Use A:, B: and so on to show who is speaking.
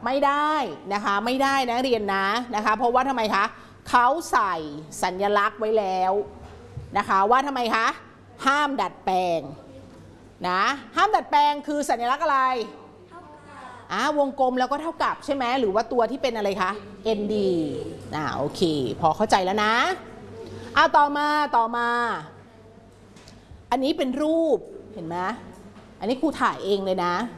A: ไม่ได้นะคะไม่ได้นะเรียนนะคะเพราะว่าทำไมคะเขาใส่สัญลักษณ์ไว้แล้วนะคะว่าทำไมคะห้ามดัดแปลงนะห้ามดัดแปลงคือสัญลักษณ์อะไรวงกลมแล้วก็เท่ากับใช่ไหมหรือว่าตัวที่เป็นอะไรคะ ND โอเคพอเข้าใจแล้วนะต่อมาอันนี้เป็นรูปเห็นไหมอันนี้ครูถ่ายเองเลยนะ